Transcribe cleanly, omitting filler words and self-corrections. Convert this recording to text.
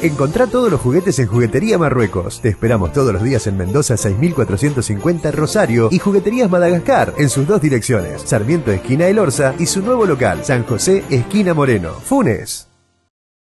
Encontrá todos los juguetes en Juguetería Marruecos. Te esperamos todos los días en Mendoza 6450 Rosario y Jugueterías Madagascar en sus dos direcciones, Sarmiento esquina El Orza y su nuevo local, San José esquina Moreno, Funes.